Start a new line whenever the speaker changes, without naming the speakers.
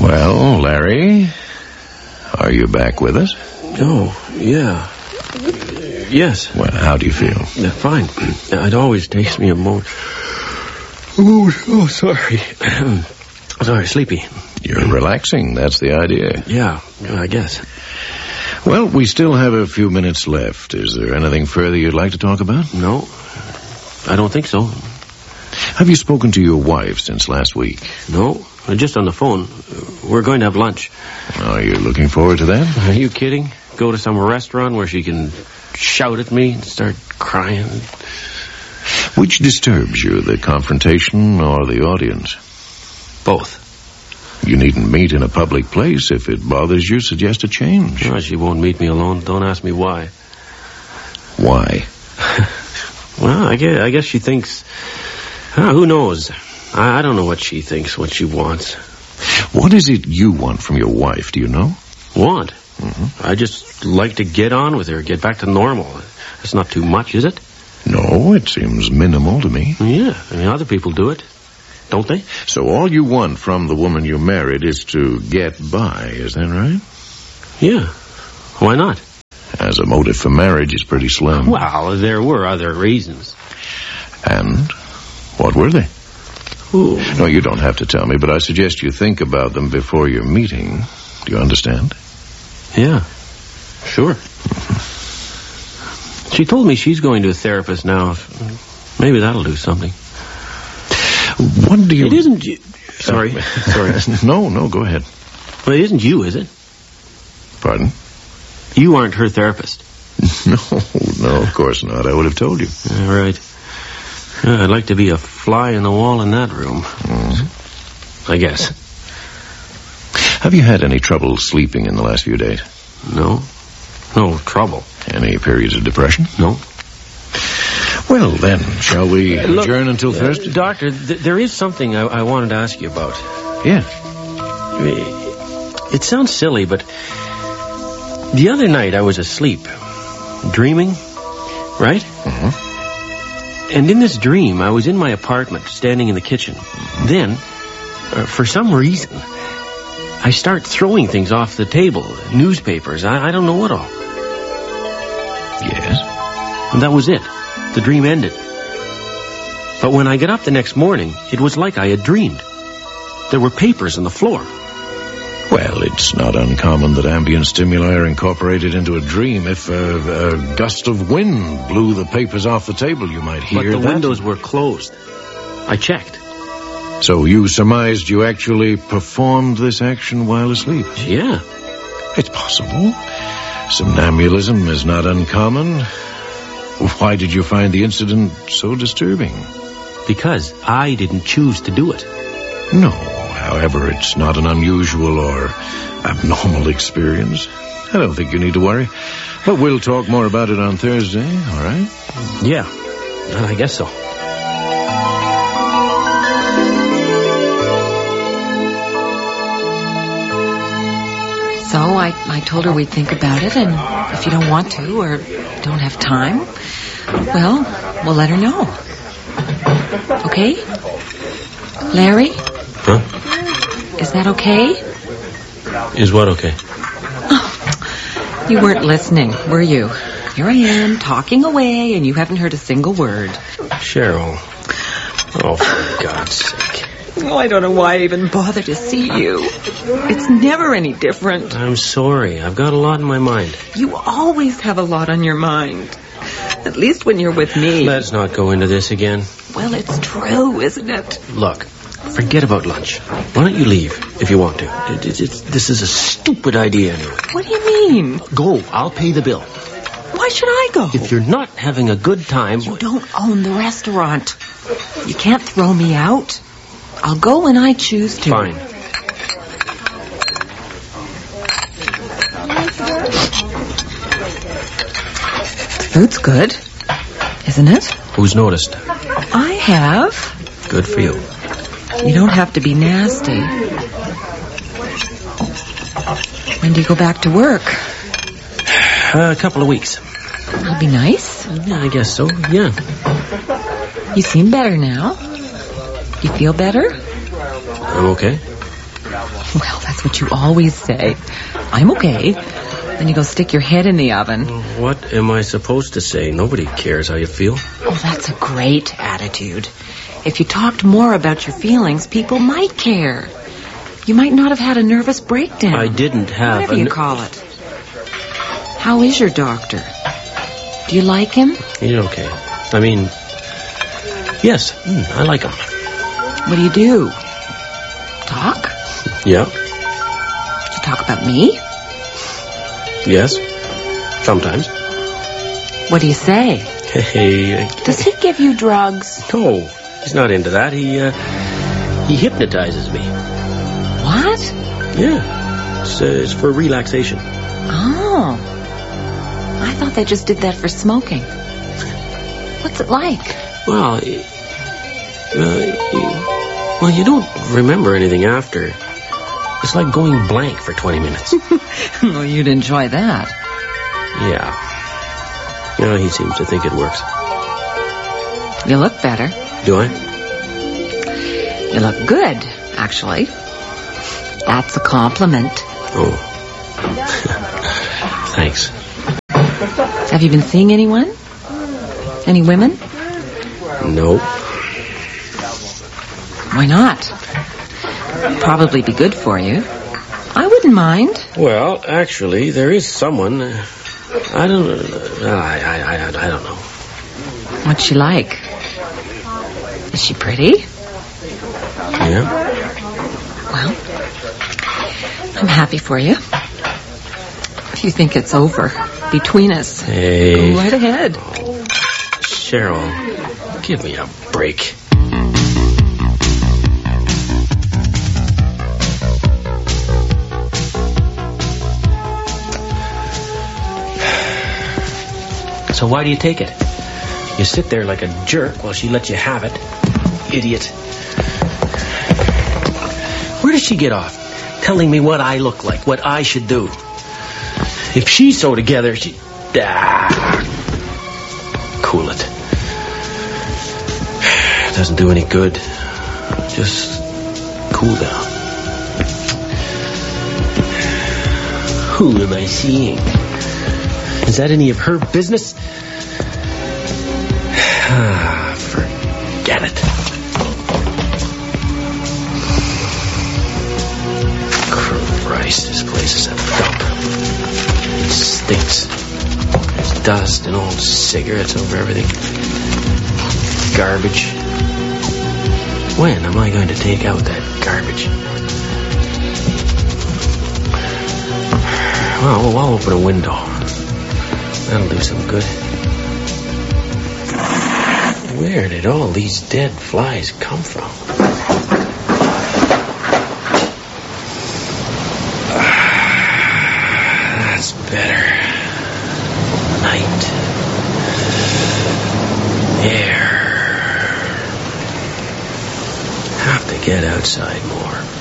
Well, Larry, are you back with us?
Oh, yeah. Yes.
Well, how do you feel?
Fine. It always takes me a moment. Oh, sorry. Sorry, sleepy.
You're relaxing, that's the idea.
Yeah, I guess.
Well, we still have a few minutes left. Is there anything further you'd like to talk about?
No, I don't think so.
Have you spoken to your wife since last week?
No, just on the phone. We're going to have lunch.
Are you looking forward to that?
Are you kidding? Go to some restaurant where she can shout at me and start crying.
Which disturbs you, the confrontation or the audience?
Both.
You needn't meet in a public place. If it bothers you, suggest a change.
No, she won't meet me alone. Don't ask me why.
Why?
Well, I guess she thinks... who knows? I don't know what she thinks, what she wants.
What is it you want from your wife, do you know?
Want? Mm-hmm. I just like to get on with her, get back to normal. That's not too much, is it?
No, it seems minimal to me.
Yeah, I mean, other people do it, don't they?
So all you want from the woman you married is to get by, is that right?
Yeah. Why not?
As a motive for marriage is pretty slim.
Well, there were other reasons.
And what were they?
Ooh.
No, you don't have to tell me, but I suggest you think about them before your meeting. Do you understand?
Yeah, sure. She told me she's going to a therapist now. Maybe that'll do something.
What do you...
It isn't you... Sorry.
No, go ahead.
Well, it isn't you, is it?
Pardon?
You aren't her therapist.
No, of course not. I would have told you.
All right. I'd like to be a fly in the wall in that room.
Mm-hmm.
I guess.
Have you had any trouble sleeping in the last few days?
No. No trouble.
Any periods of depression?
No.
Well, then, shall we adjourn until Thursday?
Doctor, there is something I wanted to ask you about.
Yeah.
It sounds silly, but the other night I was asleep, dreaming, right?
Mm-hmm.
And in this dream, I was in my apartment, standing in the kitchen. Then, for some reason, I start throwing things off the table, newspapers, I don't know what all.
Yes?
And that was it. The dream ended. But when I got up the next morning, it was like I had dreamed. There were papers on the floor.
Well, it's not uncommon that ambient stimuli are incorporated into a dream. If a gust of wind blew the papers off the table, you might hear that.
But the windows were closed. I checked.
So you surmised you actually performed this action while asleep?
Yeah.
It's possible. Somnambulism is not uncommon. Why did you find the incident so disturbing?
Because I didn't choose to do it.
No, however, it's not an unusual or abnormal experience. I don't think you need to worry. But we'll talk more about it on Thursday, all right?
Yeah, I guess so.
So I told her we'd think about it, and if you don't want to or don't have time, well, we'll let her know. Okay? Larry?
Huh?
Is that okay?
Is what okay?
Oh, you weren't listening, were you? Here I am, talking away, and you haven't heard a single word.
Cheryl. Oh, for God's sake.
Oh, I don't know why I even bother to see you. It's never any different.
I'm sorry. I've got a lot in my mind.
You always have a lot on your mind. At least when you're with me.
Let's not go into this again.
Well, it's true, isn't it?
Look, forget about lunch. Why don't you leave if you want to? This is a stupid idea anyway.
What do you mean?
Go. I'll pay the bill.
Why should I go?
If you're not having a good time...
You don't own the restaurant. You can't throw me out. I'll go when I choose to.
Fine.
The food's good, isn't it?
Who's noticed?
I have.
Good for you.
You don't have to be nasty. When do you go back to work?
A couple of weeks.
That'll be nice.
Yeah, I guess so, yeah.
You seem better now. You feel better?
I'm okay.
Well, that's what you always say. I'm okay. Then you go stick your head in the oven.
What am I supposed to say? Nobody cares how you feel.
Oh, that's a great attitude. If you talked more about your feelings, people might care. You might not have had a nervous breakdown.
I didn't have
whatever you call it. How is your doctor? Do you like him?
He's okay. I mean, yes, I like him.
What do you do? Talk?
Yeah.
Do you talk about me?
Yes. Sometimes.
What do you say?
Hey.
Does he give you drugs?
No, he's not into that. He hypnotizes me.
What?
Yeah. It's for relaxation.
Oh. I thought they just did that for smoking. What's it like?
Well, you don't remember anything after. It's like going blank for 20 minutes.
Well, you'd enjoy that.
Yeah. Well, he seems to think it works.
You look better.
Do I?
You look good, actually. That's a compliment.
Oh. Thanks.
Have you been seeing anyone? Any women?
No.
Why not? Probably be good for you. I wouldn't mind.
Well, actually, there is someone. I don't know.
What's she like? Is she pretty?
Yeah.
Well, I'm happy for you. If you think it's over between us,
hey.
go right ahead.
Oh, Cheryl, give me a break. So why do you take it? You sit there like a jerk while she lets you have it. Idiot. Where does she get off? Telling me what I look like, what I should do. If she's so together, she... Cool it. Doesn't do any good. Just cool down. Who am I seeing? Is that any of her business? Forget it. Christ, this place is a dump. It stinks. There's dust and old cigarettes over everything. Garbage. When am I going to take out that garbage? Well, I'll open a window. That'll do some good. Where did all these dead flies come from? That's better. Night. Air. Have to get outside more.